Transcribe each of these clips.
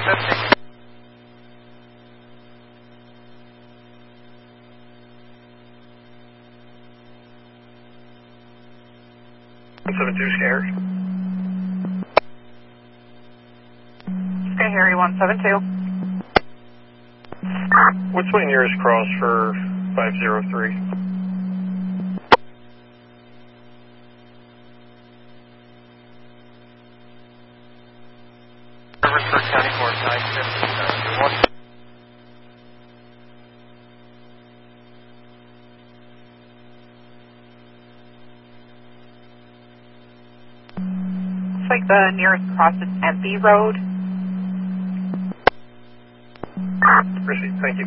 150. Harry. Sky Harry 172. What's my nearest cross for 503? Riverside County Court 950. Looks like the nearest cross is Empey Road. Proceed, thank you.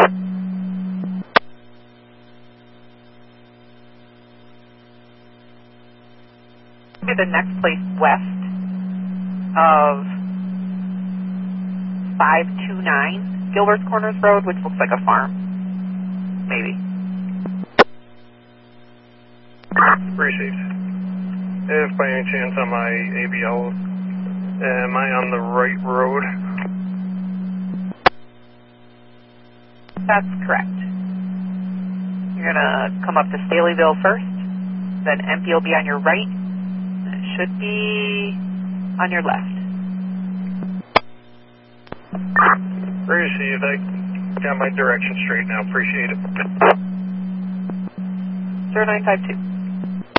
Maybe the next place west of 529 Gilbert's Corners Road, which looks like a farm. Maybe. Received. If by any chance on my ABL, am I on the right road? That's correct. You're gonna come up to Staleyville first, then Empey will be on your right, and it should be on your left. Received. I got my direction straight now. Appreciate it. 0952.